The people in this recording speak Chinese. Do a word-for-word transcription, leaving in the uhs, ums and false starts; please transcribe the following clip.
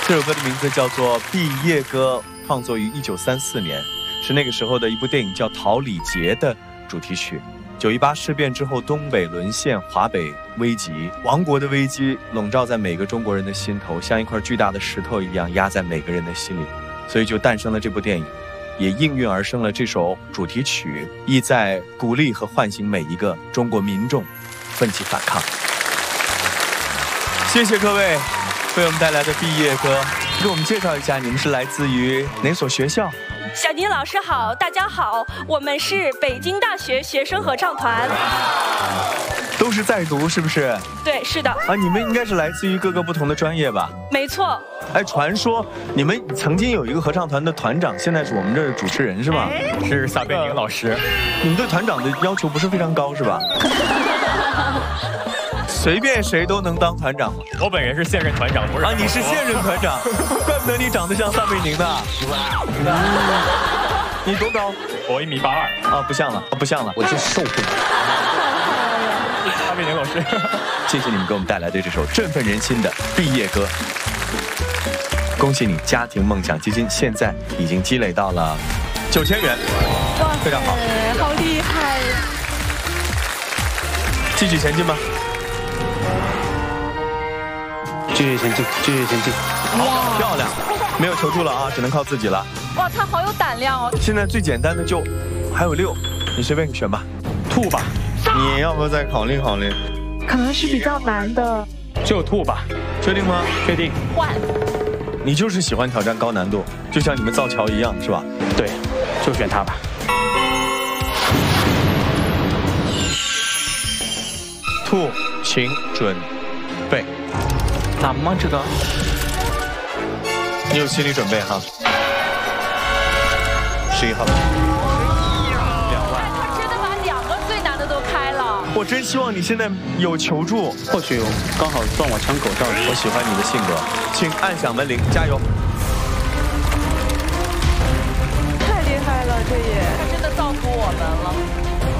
这首歌的名字叫做《毕业歌》，创作于一九三四年，是那个时候的一部电影叫《桃李劫》的主题曲。九一八事变之后，东北沦陷，华北危急，亡国的危机笼罩在每个中国人的心头，像一块巨大的石头一样压在每个人的心里，所以就诞生了这部电影，也应运而生了这首主题曲，意在鼓励和唤醒每一个中国民众奋起反抗。谢谢各位为我们带来的毕业歌，给我们介绍一下你们是来自于哪所学校？ 小宁老师好，大家好，我们是北京大学学生合唱团。 都是在读是不是？ 对，是的。 啊，你们应该是来自于各个不同的专业吧？ 没错。 哎，传说你们曾经有一个合唱团的团长，现在是我们这儿的主持人是吗？ 是撒贝宁老师。 你们对团长的要求不是非常高是吧？随便谁都能当团长。 我本人是现任团长，不是啊，你是现任团长，怪不得你长得像撒贝宁呢。你多高？ 我一米八二。 啊，不像了，不像了， 我就受不了。 撒贝宁老师， 谢谢你们给我们带来的这首振奋人心的毕业歌。恭喜你，家庭梦想基金现在已经积累到了九千元，非常好， 好厉害！ 继续前进吧。 继续前进，继续前进。 好，漂亮，没有求助了啊，只能靠自己了。 哇，他好有胆量哦！ 现在最简单的就还有六，你随便选吧。吐吧，你要不要再考虑考虑？ 可能是比较难的。 就吐吧， 确定吗？ 确定。 换。 你就是喜欢挑战高难度，就像你们造桥一样，是吧？ 对，就选它吧。 吐，请准备。 难吗？这个？ 你有心理准备哈。十一号。两万。 他真的把两个最难的都开了。 我真希望你现在有求助， 或许刚好撞我枪口上。 我喜欢你的性格，请按响门铃，加油！ 太厉害了，这也。 他真的造福我们了。